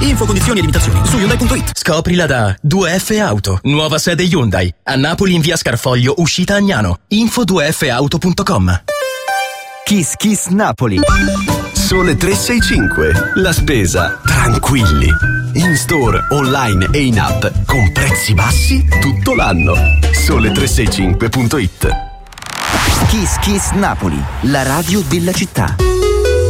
Info, condizioni e limitazioni su Hyundai.it. Scoprila da 2F Auto, nuova sede Hyundai, a Napoli in via Scarfoglio, uscita Agnano. Info 2fauto.com. Kiss Kiss Napoli. Sole 365, la spesa tranquilli. In store, online e in app con prezzi bassi tutto l'anno. Sole365.it. Kiss Kiss Napoli, la radio della città.